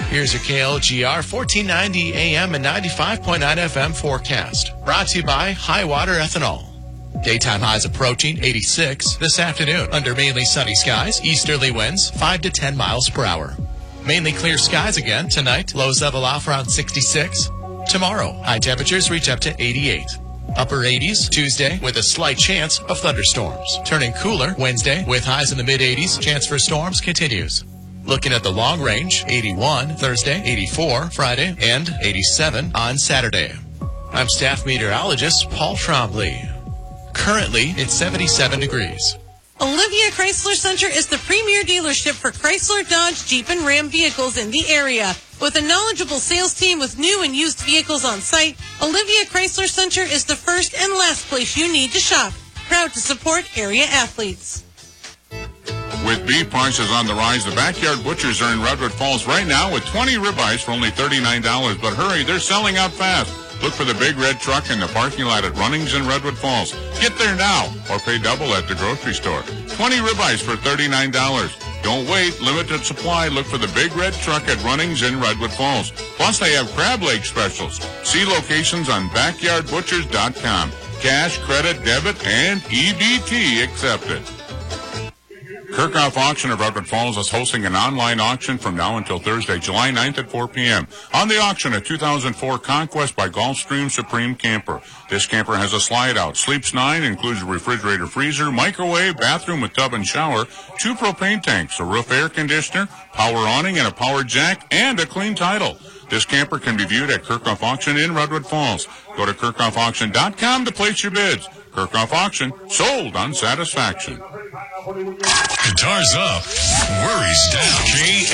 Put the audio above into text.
Here's your KLGR 1490 AM and 95.9 FM forecast. Brought to you by Highwater Ethanol. Daytime highs approaching 86 this afternoon under mainly sunny skies. Easterly winds 5 to 10 miles per hour. Mainly clear skies again tonight. Lows level off around 66. Tomorrow, high temperatures reach up to 88. Upper 80s Tuesday with a slight chance of thunderstorms. Turning cooler Wednesday with highs in the mid-80s. Chance for storms continues. Looking at the long range, 81 Thursday, 84 Friday, and 87 on Saturday. I'm staff meteorologist Paul Trombley. Currently, it's 77 degrees. Olivia Chrysler Center is the premier dealership for Chrysler, Dodge, Jeep, and Ram vehicles in the area. With a knowledgeable sales team with new and used vehicles on site, Olivia Chrysler Center is the first and last place you need to shop. Proud to support area athletes. With beef prices on the rise, the Backyard Butchers are in Redwood Falls right now with 20 ribeyes for only $39. But hurry, they're selling out fast. Look for the big red truck in the parking lot at Runnings in Redwood Falls. Get there now or pay double at the grocery store. 20 ribeyes for $39. Don't wait. Limited supply. Look for the big red truck at Runnings in Redwood Falls. Plus, they have crab leg specials. See locations on backyardbutchers.com. Cash, credit, debit, and EBT accepted. Kirchhoff Auction of Redwood Falls is hosting an online auction from now until Thursday, July 9th at 4 p.m. On the auction, a 2004 Conquest by Gulfstream Supreme camper. This camper has a slide-out, sleeps 9, includes a refrigerator, freezer, microwave, bathroom with tub and shower, 2 propane tanks, a roof air conditioner, power awning, and a power jack, and a clean title. This camper can be viewed at Kirchhoff Auction in Redwood Falls. Go to KirchhoffAuction.com to place your bids. Kirchhoff Auction, sold on satisfaction. Guitars up, worries down.